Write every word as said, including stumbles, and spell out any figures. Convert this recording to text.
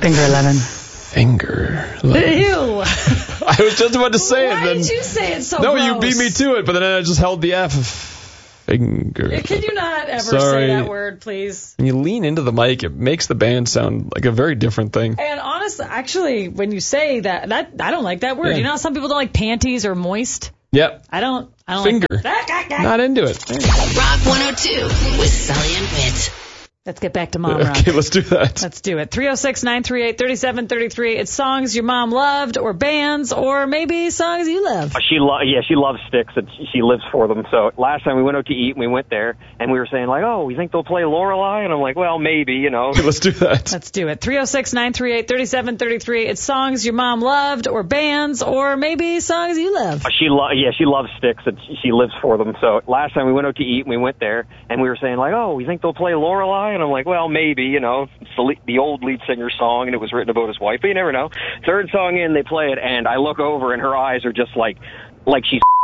Finger eleven. Finger eleven. Ew. I was just about to say Why it. Then did you say it so No, gross? you beat me to it, but then I just held the F. Finger. Can you not ever Sorry. say that word, please? When you lean into the mic, it makes the band sound like a very different thing. And honestly, actually, when you say that, that I don't like that word. Yeah. You know how some people don't like panties or moist? Yep. I don't. I don't Finger. like that. Not into it. Rock one oh two with Sully and Whit. Let's get back to Mom Rock. Okay, let's do that. Let's do it. three oh six, nine three eight, three seven three three. It's songs your mom loved, or bands, or maybe songs you love. She lo- yeah, she loves Styx, and she lives for them. So last time we went out to eat, and we went there, and we were saying, like, oh, we think they'll play Lorelei? And I'm like, well, maybe, you know. Okay, let's do that. Let's do it. three oh six, nine three eight, three seven three three. It's songs your mom loved, or bands, or maybe songs you love. She lo- yeah, she loves Styx, and she lives for them. So last time we went out to eat, and we went there, and we were saying, like, oh, we think they'll play Lorelei? And I'm like, well, maybe. You know, it's the, le- the old lead singer's song, and it was written about his wife, but you never know. Third song in, they play it, and I look over, and her eyes are just like, like she's